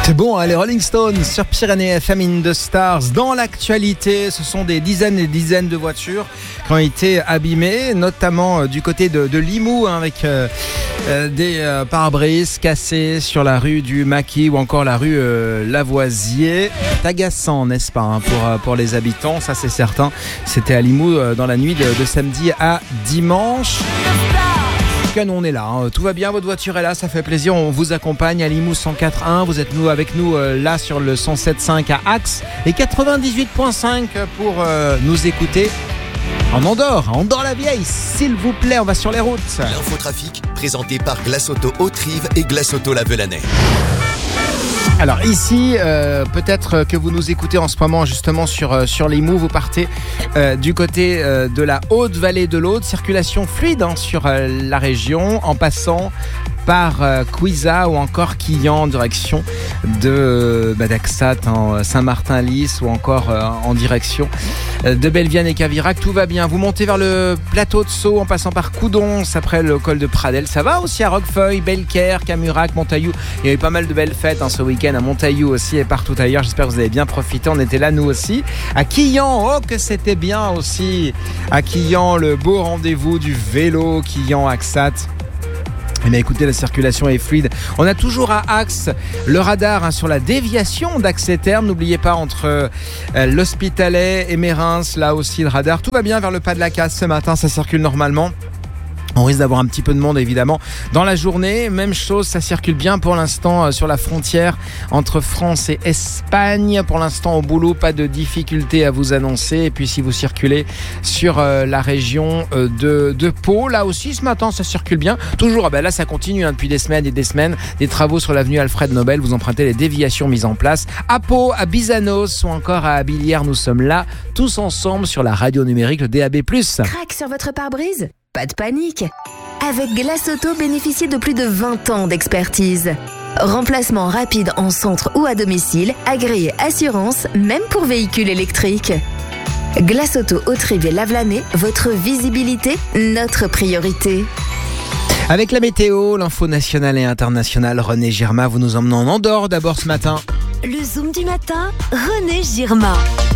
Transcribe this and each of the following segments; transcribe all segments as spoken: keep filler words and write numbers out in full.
C'est bon, hein, les Rolling Stones sur Pyrénées F M in the Stars. Dans l'actualité, ce sont des dizaines et des dizaines de voitures qui ont été abîmées, notamment euh, du côté de, de Limoux, hein, avec euh, euh, des euh, pare-brises cassés sur la rue du Maquis ou encore la rue euh, Lavoisier. C'est agaçant, n'est-ce pas, hein, pour, euh, pour les habitants, ça c'est certain. C'était à Limoux euh, dans la nuit de, de samedi à dimanche. Nous on est là, hein. Tout va bien, votre voiture est là, ça fait plaisir, on vous accompagne à Limoux cent quatre point un, vous êtes nous avec nous euh, là sur le cent sept point cinq à Axe et quatre-vingt-dix-huit point cinq pour euh, nous écouter en Andorre, en Andorre-la-Vieille, s'il vous plaît, on va sur les routes. L'infotrafic présenté par Glace Auto Haute-Rive et Glace Auto La Velanais. Alors ici, euh, peut-être que vous nous écoutez en ce moment justement sur, euh, sur Limoux, vous partez euh, du côté euh, de la Haute-Vallée de l'Aude, circulation fluide hein, sur euh, la région en passant par euh, Cuisa ou encore Quillan en direction de bah, d'Axat, hein, Saint-Martin-Lys ou encore euh, en direction euh, de Belleviane et Cavirac. Tout va bien. Vous montez vers le plateau de Sceaux en passant par Coudons, après le col de Pradel. Ça va aussi à Roquefeuille, Belcaire, Camurac, Montaillou. Il y a eu pas mal de belles fêtes hein, ce week-end à Montaillou aussi et partout ailleurs. J'espère que vous avez bien profité. On était là nous aussi. À Quillan, oh que c'était bien aussi. À Quillan, le beau rendez-vous du vélo Quillan-Axat. Eh bien, écoutez, la circulation est fluide. On a toujours à Axe le radar hein, sur la déviation d'Axe-et-Thermes. N'oubliez pas, entre euh, l'Hospitalet et Mérins, là aussi le radar. Tout va bien vers le pas de la Casse ce matin, ça circule normalement. On risque d'avoir un petit peu de monde évidemment dans la journée. Même chose, ça circule bien pour l'instant euh, sur la frontière entre France et Espagne. Pour l'instant au boulot, pas de difficulté à vous annoncer. Et puis si vous circulez sur euh, la région euh, de, de Pau, là aussi ce matin ça circule bien. Toujours, ah ben là ça continue hein, depuis des semaines et des semaines. Des travaux sur l'avenue Alfred Nobel, vous empruntez les déviations mises en place. À Pau, à Bizanos ou encore à Abilières, nous sommes là tous ensemble sur la radio numérique, le D A B plus. Crac sur votre pare-brise ? Pas de panique. Avec Glace Auto, bénéficiez de plus de vingt ans d'expertise. Remplacement rapide en centre ou à domicile, agréé assurance, même pour véhicules électriques. Glace Auto Haute-Rive et La Velanais, votre visibilité, notre priorité. Avec la météo, l'info nationale et internationale, René Girma, vous nous emmenez en Andorre d'abord ce matin. Le Zoom du matin, René Girma.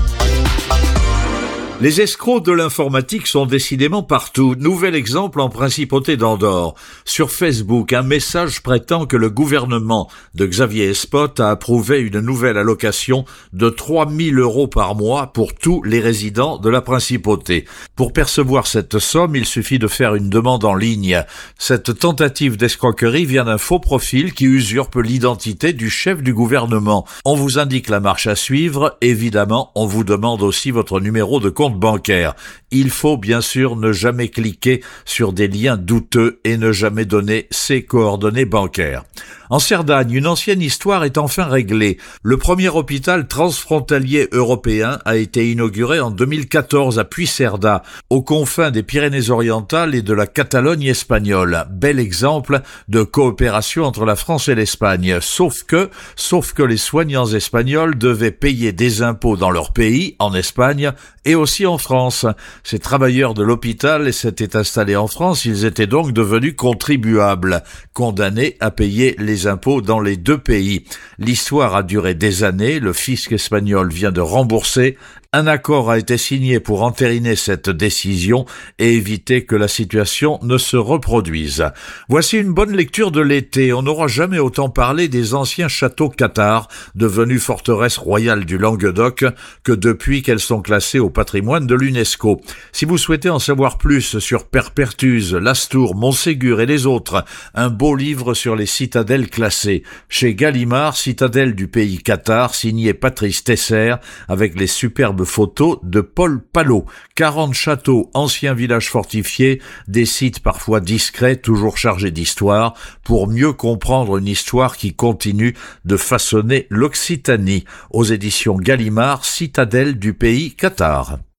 Les escrocs de l'informatique sont décidément partout. Nouvel exemple en principauté d'Andorre. Sur Facebook, un message prétend que le gouvernement de Xavier Espot a approuvé une nouvelle allocation de trois mille euros par mois pour tous les résidents de la principauté. Pour percevoir cette somme, il suffit de faire une demande en ligne. Cette tentative d'escroquerie vient d'un faux profil qui usurpe l'identité du chef du gouvernement. On vous indique la marche à suivre. Évidemment, on vous demande aussi votre numéro de compte bancaire. Il faut bien sûr ne jamais cliquer sur des liens douteux et ne jamais donner ses coordonnées bancaires. En Cerdagne, une ancienne histoire est enfin réglée. Le premier hôpital transfrontalier européen a été inauguré en deux mille quatorze à Puigcerdà, aux confins des Pyrénées-Orientales et de la Catalogne espagnole. Bel exemple de coopération entre la France et l'Espagne. Sauf que, sauf que les soignants espagnols devaient payer des impôts dans leur pays, en Espagne, et aussi en France. Ces travailleurs de l'hôpital s'étaient installés en France, ils étaient donc devenus contribuables, condamnés à payer les impôts dans les deux pays. L'histoire a duré des années, le fisc espagnol vient de rembourser. Un accord a été signé pour entériner cette décision et éviter que la situation ne se reproduise. Voici une bonne lecture de l'été. On n'aura jamais autant parlé des anciens châteaux cathares, devenus forteresses royales du Languedoc, que depuis qu'elles sont classées au patrimoine de l'UNESCO. Si vous souhaitez en savoir plus sur Perpertuse, Lastour, Montségur et les autres, un beau livre sur les citadelles classées. Chez Gallimard, Citadelle du pays cathare, signé Patrice Tesser, avec les superbes photos de Paul Palot. quarante châteaux, anciens villages fortifiés, des sites parfois discrets, toujours chargés d'histoire, pour mieux comprendre une histoire qui continue de façonner l'Occitanie. Aux éditions Gallimard, Citadelle du pays cathare.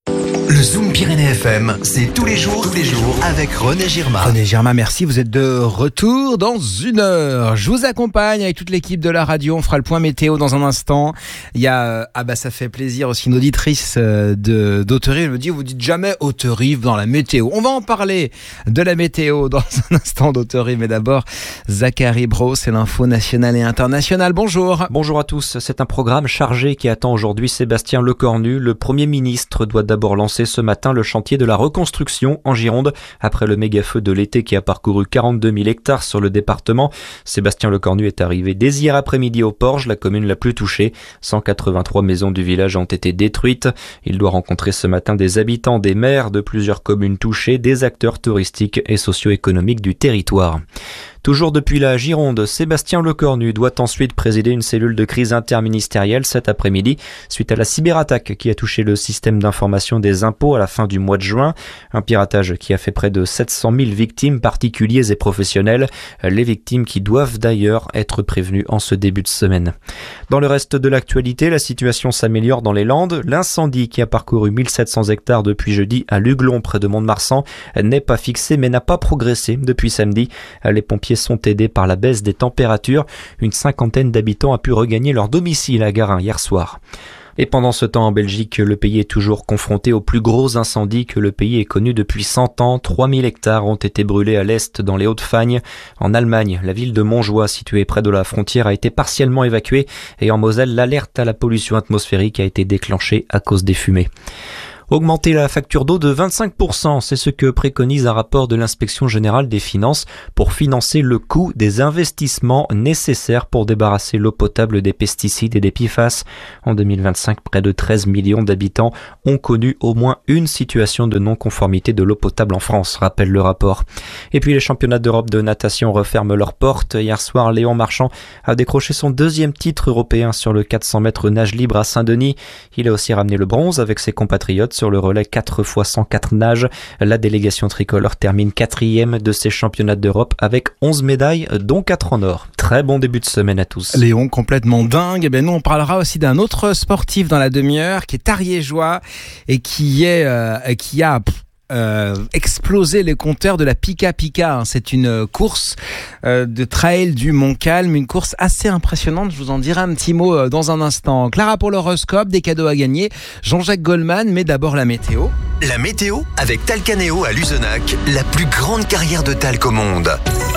Le Zoom Pyrénées F M, c'est tous les jours, tous les jours avec René Girma. René Girma, merci, vous êtes de retour dans une heure. Je vous accompagne avec toute l'équipe de la radio, on fera le point météo dans un instant. Il y a, ah bah ça fait plaisir aussi, une auditrice de, d'Auterive, elle me dit, vous dites jamais Auterive dans la météo. On va en parler de la météo dans un instant d'Auterive, mais d'abord, Zachary Bro, c'est l'info nationale et internationale. Bonjour. Bonjour à tous, c'est un programme chargé qui attend aujourd'hui Sébastien Lecornu. Le Premier ministre doit d'abord lancer ce matin le chantier de la reconstruction en Gironde. Après le méga-feu de l'été qui a parcouru quarante-deux mille hectares sur le département, Sébastien Lecornu est arrivé dès hier après-midi au Porge, la commune la plus touchée. cent quatre-vingt-trois maisons du village ont été détruites. Il doit rencontrer ce matin des habitants, des maires de plusieurs communes touchées, des acteurs touristiques et socio-économiques du territoire. Toujours depuis la Gironde, Sébastien Lecornu doit ensuite présider une cellule de crise interministérielle cet après-midi suite à la cyberattaque qui a touché le système d'information des impôts à la fin du mois de juin. Un piratage qui a fait près de sept cent mille victimes, particuliers et professionnels. Les victimes qui doivent d'ailleurs être prévenues en ce début de semaine. Dans le reste de l'actualité, la situation s'améliore dans les Landes. L'incendie qui a parcouru mille sept cents hectares depuis jeudi à Luglon près de Mont-de-Marsan n'est pas fixé mais n'a pas progressé depuis samedi. Les pompiers sont aidés par la baisse des températures. Une cinquantaine d'habitants a pu regagner leur domicile à Garin hier soir. Et pendant ce temps en Belgique, le pays est toujours confronté aux plus gros incendies que le pays ait connus depuis cent ans. trois mille hectares ont été brûlés à l'est dans les Hauts-de-Fagne. En Allemagne, la ville de Montjoie, située près de la frontière, a été partiellement évacuée. Et en Moselle, l'alerte à la pollution atmosphérique a été déclenchée à cause des fumées. Augmenter la facture d'eau de vingt-cinq pour cent, c'est ce que préconise un rapport de l'Inspection générale des finances pour financer le coût des investissements nécessaires pour débarrasser l'eau potable des pesticides et des P F A S. En deux mille vingt-cinq, près de treize millions d'habitants ont connu au moins une situation de non-conformité de l'eau potable en France, rappelle le rapport. Et puis les championnats d'Europe de natation referment leurs portes. Hier soir, Léon Marchand a décroché son deuxième titre européen sur le quatre cents mètres nage libre à Saint-Denis. Il a aussi ramené le bronze avec ses compatriotes sur le relais quatre fois cent quatre nage. La délégation tricolore termine quatrième de ces championnats d'Europe avec onze médailles, dont quatre en or. Très bon début de semaine à tous. Léon, complètement dingue. Et bien nous, on parlera aussi d'un autre sportif dans la demi-heure qui est ariégeois et qui est euh, qui a Euh, exploser les compteurs de la Pika Pika. C'est une course euh, de trail du Mont-Calm, une course assez impressionnante. Je vous en dirai un petit mot euh, dans un instant. Clara pour l'horoscope, des cadeaux à gagner. Jean-Jacques Goldman, mais d'abord la météo. La météo avec Talcanéo à Luzenac, la plus grande carrière de talc au monde.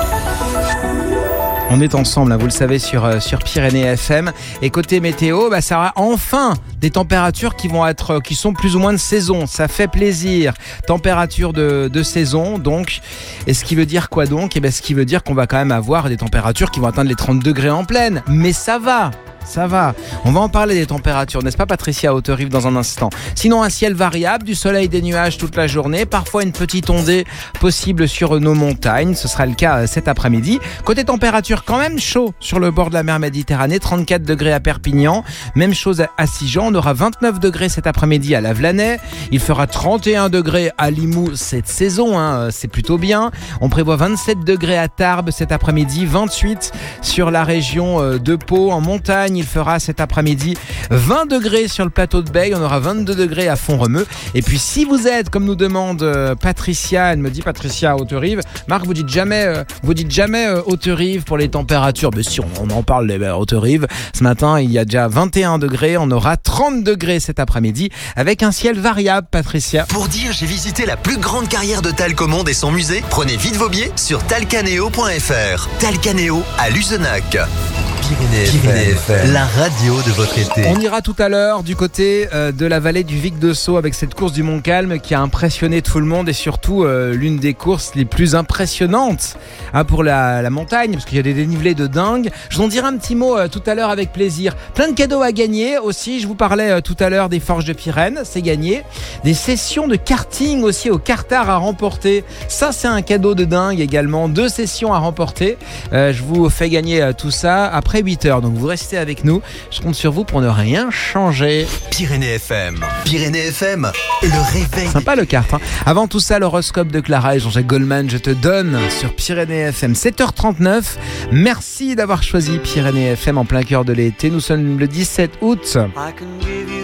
On est ensemble, hein, vous le savez, sur, euh, sur Pyrénées F M. Et côté météo, bah, ça aura enfin des températures qui vont être, qui sont plus ou moins de saison. Ça fait plaisir. Température de, de saison, donc. Et ce qui veut dire quoi donc? Et ben, ce qui veut dire qu'on va quand même avoir des températures qui vont atteindre les trente degrés en pleine. Mais ça va. Ça va. On va en parler des températures, n'est-ce pas Patricia, à Auterive dans un instant. Sinon, un ciel variable, du soleil, des nuages toute la journée, parfois une petite ondée possible sur nos montagnes. Ce sera le cas cet après-midi. Côté température, quand même chaud sur le bord de la mer Méditerranée, trente-quatre degrés à Perpignan. Même chose à Sigean, on aura vingt-neuf degrés cet après-midi à Lavelanet. Il fera trente et un degrés à Limoux cette saison, hein, c'est plutôt bien. On prévoit vingt-sept degrés à Tarbes cet après-midi, vingt-huit sur la région de Pau en montagne. Il fera cet après-midi vingt degrés sur le plateau de Beille, on aura vingt-deux degrés à Font-Romeu. Et puis si vous êtes, comme nous demande euh, Patricia, elle me dit Patricia à Auterive, Marc, vous dites jamais, euh, vous dites jamais euh, Auterive pour les températures. Mais si on, on en parle, les ben, Auterive. Ce matin, il y a déjà vingt et un degrés, on aura trente degrés cet après-midi avec un ciel variable, Patricia. Pour dire j'ai visité la plus grande carrière de talc au monde et son musée, prenez vite vos billets sur talcanéo point f r. Talcanéo à Luzenac. Pyrénées, Pyrénées F M, la radio de votre été. On ira tout à l'heure du côté euh, de la vallée du Vic de Sceaux avec cette course du Mont-Calm qui a impressionné tout le monde et surtout euh, l'une des courses les plus impressionnantes hein, pour la, la montagne parce qu'il y a des dénivelés de dingue. Je vous en dirai un petit mot euh, tout à l'heure avec plaisir. Plein de cadeaux à gagner aussi. Je vous parlais euh, tout à l'heure des Forges de Pyrène, c'est gagné. Des sessions de karting aussi au Kartar à remporter. Ça, c'est un cadeau de dingue également. Deux sessions à remporter. Euh, je vous fais gagner euh, tout ça après huit heures. Donc vous restez avec nous. Je compte sur vous pour ne rien changer. Pyrénées F M. Pyrénées F M, le réveil. Sympa le kart. Hein. Avant tout ça, l'horoscope de Clara et Jean-Jacques Goldman, je te donne sur Pyrénées F M. sept heures trente-neuf. Merci d'avoir choisi Pyrénées F M en plein cœur de l'été. Nous sommes le dix-sept août.